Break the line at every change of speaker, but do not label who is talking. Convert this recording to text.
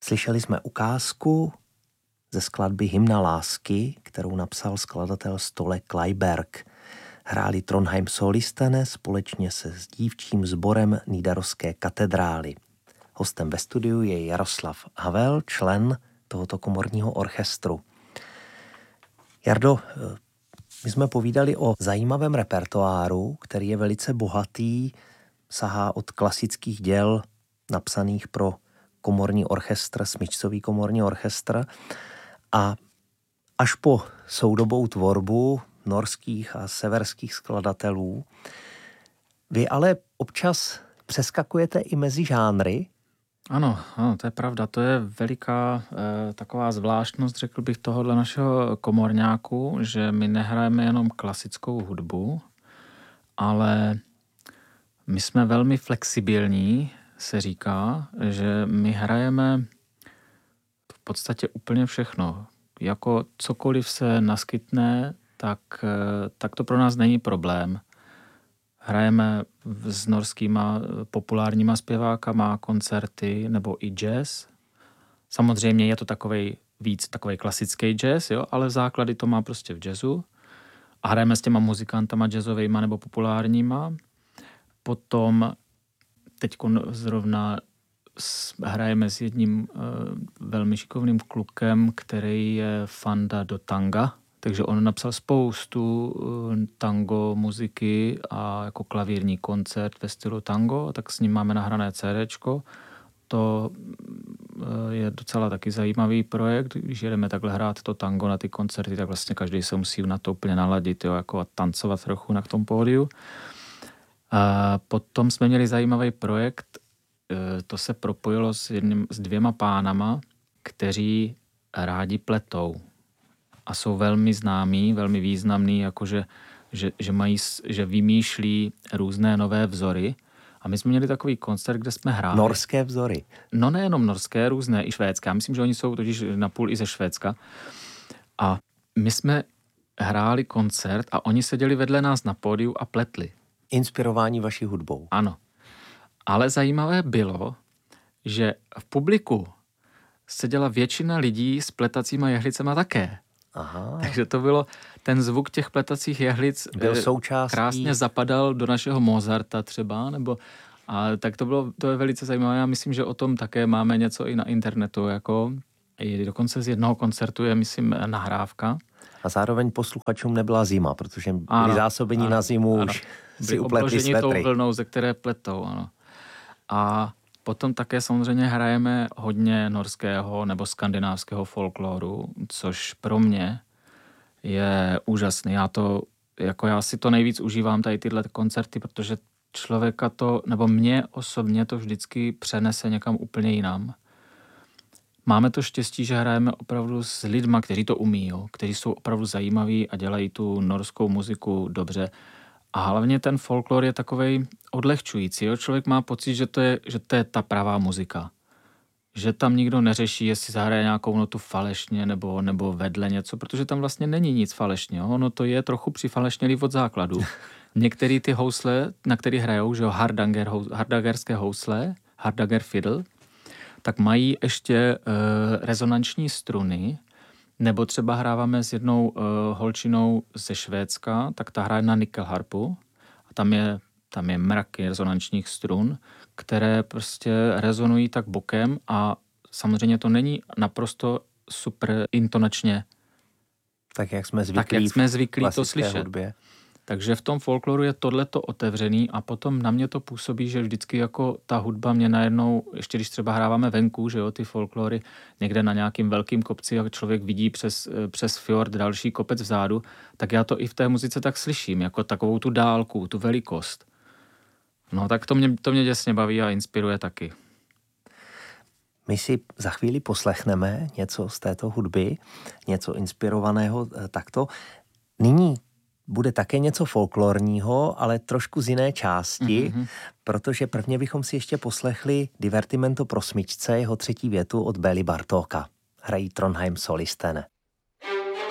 Slyšeli jsme ukázku ze skladby Hymna lásky, kterou napsal skladatel Ståle Kleiberg. Hráli Trondheim Solistene společně se s dívčím sborem Nidarosské katedrály. Hostem ve studiu je Jaroslav Havel, člen tohoto komorního orchestru. Jardo, my jsme povídali o zajímavém repertoáru, který je velice bohatý, sahá od klasických děl napsaných pro komorní orchestr, smyčcový komorní orchestr a až po soudobou tvorbu norských a severských skladatelů. Vy ale občas přeskakujete i mezi žánry?
Ano, to je pravda. To je veliká taková zvláštnost, řekl bych, tohohle našeho komorňáku, že my nehrajeme jenom klasickou hudbu, ale my jsme velmi flexibilní, se říká, že my hrajeme v podstatě úplně všechno. Jako cokoliv se naskytne, tak to pro nás není problém. Hrajeme s norskýma populárníma zpěvákama koncerty nebo i jazz. Samozřejmě je to takovej klasický jazz, jo, ale základy to má prostě v jazzu. A hrajeme s těma muzikantama jazzovejma nebo populárníma. Potom teď zrovna hrajeme s jedním velmi šikovným klukem, který je fanda do tanga. Takže on napsal spoustu tango muziky a jako klavírní koncert ve stylu tango, tak s ním máme nahrané CDčko. To je docela taky zajímavý projekt. Když jedeme takhle hrát to tango na ty koncerty, tak vlastně každý se musí na to úplně naladit, jo, jako a tancovat trochu na tom pódiu. A potom jsme měli zajímavý projekt, to se propojilo s dvěma pánama, kteří rádi pletou. A jsou velmi známí, velmi významní, jakože že vymýšlí různé nové vzory. A my jsme měli takový koncert, kde jsme hráli.
Norské vzory?
No nejenom norské, různé, i švédské. Já myslím, že oni jsou totiž napůl i ze Švédska. A my jsme hráli koncert a oni seděli vedle nás na pódiu a pletli.
Inspirování vaší hudbou.
Ano. Ale zajímavé bylo, že v publiku seděla většina lidí s pletacíma jehlicema také.
Aha.
Takže to bylo, ten zvuk těch pletacích jehlic
byl součástí.
Krásně zapadal do našeho Mozarta třeba, a tak to je velice zajímavé. Já myslím, že o tom také máme něco i na internetu, jako dokonce z jednoho koncertu je, myslím, nahrávka.
A zároveň posluchačům nebyla zima, protože byli zásobení na zimu, už si upletli svetry.
Byli tou vlnou, ze které pletou, ano. A potom také samozřejmě hrajeme hodně norského nebo skandinávského folkloru, což pro mě je úžasný. Já si to nejvíc užívám tady tyhle koncerty, protože člověka to, nebo mě osobně to vždycky přenese někam úplně jinam. Máme to štěstí, že hrajeme opravdu s lidma, kteří to umí, jo, kteří jsou opravdu zajímaví a dělají tu norskou muziku dobře. A hlavně ten folklor je takovej odlehčující. Jo? Člověk má pocit, že to je ta pravá muzika. Že tam nikdo neřeší, jestli zahraje nějakou notu falešně nebo vedle něco, protože tam vlastně není nic falešně. Jo? Ono to je trochu přifalešnělý od základu. Některé ty housle, na které hrajou, že jo, hardagerské housle, hardager fiddle, tak mají ještě rezonanční struny, nebo třeba hráváme s jednou holčinou ze Švédska, tak ta hraje na nickelharpu a tam je mraky rezonančních strun, které prostě rezonují tak bokem a samozřejmě to není naprosto super intonačně.
Tak jak jsme zvyklí
to slyšet.
Hudbě.
Takže v tom folkloru je tohleto otevřený a potom na mě to působí, že vždycky jako ta hudba mě najednou, ještě když třeba hráváme venku, že jo, ty folklory, někde na nějakým velkým kopci a člověk vidí přes fjord další kopec vzadu, tak já to i v té muzice tak slyším, jako takovou tu dálku, tu velikost. No tak to mě děsně baví a inspiruje taky.
My si za chvíli poslechneme něco z této hudby, něco inspirovaného takto. Nyní bude také něco folklorního, ale trošku z jiné části, protože prvně bychom si ještě poslechli Divertimento pro smyčce, jeho třetí větu od Béli Bartóka. Hrají Trondheim Solistene.